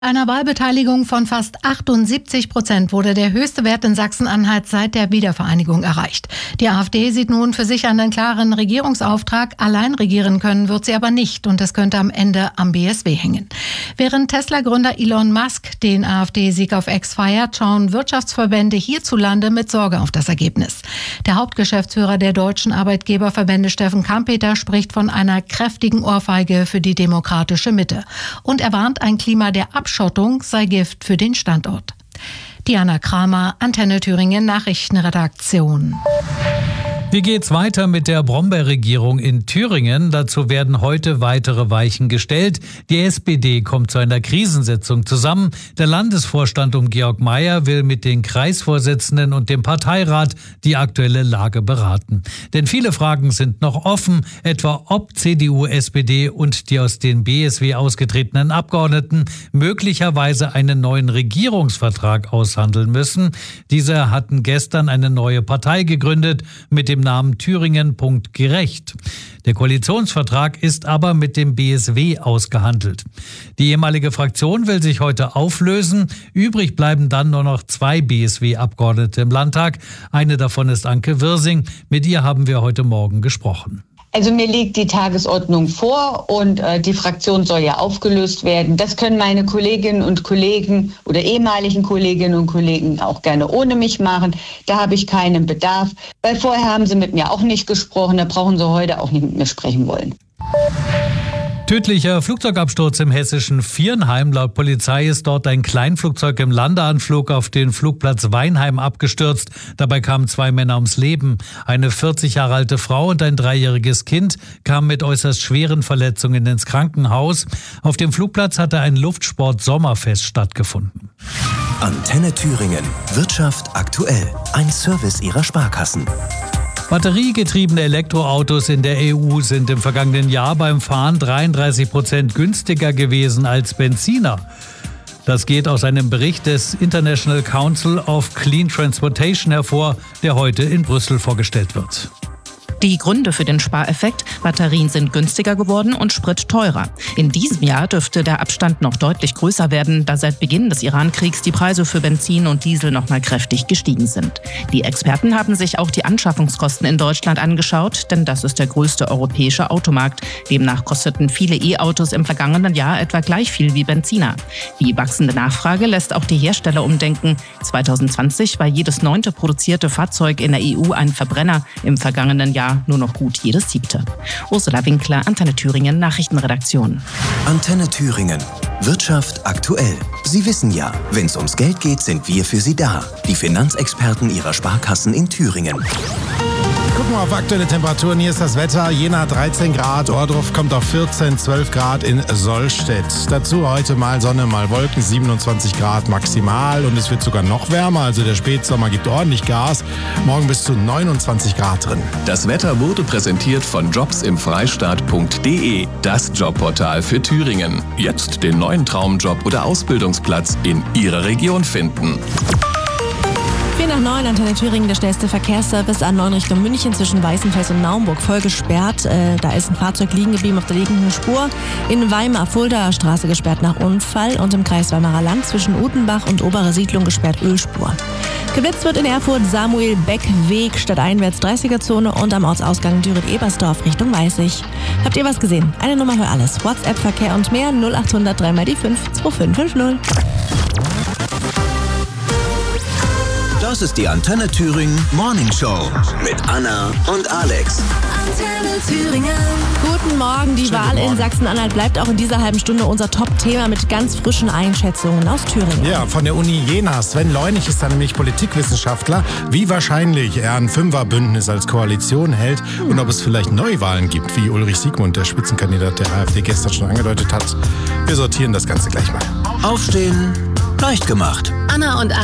Einer Wahlbeteiligung von fast 78% wurde der höchste Wert in Sachsen-Anhalt seit der Wiedervereinigung erreicht. Die AfD sieht nun für sich einen klaren Regierungsauftrag. Allein regieren können wird sie aber nicht und es könnte am Ende am BSW hängen. Während Tesla-Gründer Elon Musk den AfD-Sieg auf X feiert, schauen Wirtschaftsverbände hierzulande mit Sorge auf das Ergebnis. Der Hauptgeschäftsführer der deutschen Arbeitgeberverbände, Steffen Kampeter, spricht von einer kräftigen Ohrfeige für die demokratische Mitte. Und er warnt, ein Klima der Abschottung sei Gift für den Standort. Diana Kramer, Antenne Thüringen Nachrichtenredaktion. Wie geht's weiter mit der Brombeerregierung in Thüringen? Dazu werden heute weitere Weichen gestellt. Die SPD kommt zu einer Krisensitzung zusammen. Der Landesvorstand um Georg Mayer will mit den Kreisvorsitzenden und dem Parteirat die aktuelle Lage beraten. Denn viele Fragen sind noch offen, etwa ob CDU, SPD und die aus den BSW ausgetretenen Abgeordneten möglicherweise einen neuen Regierungsvertrag aushandeln müssen. Diese hatten gestern eine neue Partei gegründet mit dem Namen Thüringen.gerecht. Der Koalitionsvertrag ist aber mit dem BSW ausgehandelt. Die ehemalige Fraktion will sich heute auflösen. Übrig bleiben dann nur noch 2 BSW-Abgeordnete im Landtag. Eine davon ist Anke Wirsing. Mit ihr haben wir heute Morgen gesprochen. Also mir liegt die Tagesordnung vor und die Fraktion soll ja aufgelöst werden. Das können meine Kolleginnen und Kollegen oder ehemaligen Kolleginnen und Kollegen auch gerne ohne mich machen. Da habe ich keinen Bedarf, weil vorher haben sie mit mir auch nicht gesprochen. Da brauchen sie heute auch nicht mit mir sprechen wollen. Tödlicher Flugzeugabsturz im hessischen Viernheim. Laut Polizei ist dort ein Kleinflugzeug im Landeanflug auf den Flugplatz Weinheim abgestürzt. Dabei kamen 2 Männer ums Leben. Eine 40 Jahre alte Frau und ein 3-jähriges Kind kamen mit äußerst schweren Verletzungen ins Krankenhaus. Auf dem Flugplatz hatte ein Luftsport-Sommerfest stattgefunden. Antenne Thüringen. Wirtschaft aktuell. Ein Service Ihrer Sparkassen. Batteriegetriebene Elektroautos in der EU sind im vergangenen Jahr beim Fahren 33% günstiger gewesen als Benziner. Das geht aus einem Bericht des International Council of Clean Transportation hervor, der heute in Brüssel vorgestellt wird. Die Gründe für den Spareffekt: Batterien sind günstiger geworden und Sprit teurer. In diesem Jahr dürfte der Abstand noch deutlich größer werden, da seit Beginn des Iran-Kriegs die Preise für Benzin und Diesel noch mal kräftig gestiegen sind. Die Experten haben sich auch die Anschaffungskosten in Deutschland angeschaut, denn das ist der größte europäische Automarkt. Demnach kosteten viele E-Autos im vergangenen Jahr etwa gleich viel wie Benziner. Die wachsende Nachfrage lässt auch die Hersteller umdenken. 2020 war jedes 9. produzierte Fahrzeug in der EU ein Verbrenner, im vergangenen Jahr nur noch gut jedes 7. Ursula Winkler, Antenne Thüringen Nachrichtenredaktion. Antenne Thüringen. Wirtschaft aktuell. Sie wissen ja, wenn es ums Geld geht, sind wir für Sie da. Die Finanzexperten Ihrer Sparkassen in Thüringen. Gucken wir auf aktuelle Temperaturen. Hier ist das Wetter. Jena 13 Grad, Ohrdruf kommt auf 14, 12 Grad in Sollstedt. Dazu heute mal Sonne, mal Wolken, 27 Grad maximal und es wird sogar noch wärmer. Also der Spätsommer gibt ordentlich Gas. Morgen bis zu 29 Grad drin. Das Wetter wurde präsentiert von jobsimfreistaat.de, das Jobportal für Thüringen. Jetzt den neuen Traumjob oder Ausbildungsplatz in Ihrer Region finden. 8:45, Antenne Thüringen, der schnellste Verkehrsservice A9 Richtung München zwischen Weißenfels und Naumburg voll gesperrt. Da ist ein Fahrzeug liegen geblieben auf der linken Spur. In Weimar, Fuldaer Straße gesperrt nach Unfall und im Kreis Weimarer Land zwischen Utenbach und Obere Siedlung gesperrt Ölspur. Geblitzt wird in Erfurt Samuel-Beck-Weg stadteinwärts 30er-Zone und am Ortsausgang Düren-Ebersdorf Richtung Weißig. Habt ihr was gesehen? Eine Nummer für alles. WhatsApp-Verkehr und mehr 0800 3 die 5 2550. Das ist die Antenne Thüringen Morning Show mit Anna und Alex. Antenne Thüringen. Guten Morgen. Die Wahl in Sachsen-Anhalt bleibt auch in dieser halben Stunde unser Top-Thema mit ganz frischen Einschätzungen aus Thüringen. Ja, von der Uni Jena. Sven Leunig ist da nämlich Politikwissenschaftler. Wie wahrscheinlich er ein Fünferbündnis als Koalition hält und ob es vielleicht Neuwahlen gibt, wie Ulrich Siegmund, der Spitzenkandidat der AfD, gestern schon angedeutet hat. Wir sortieren das Ganze gleich mal. Aufstehen, leicht gemacht. Anna und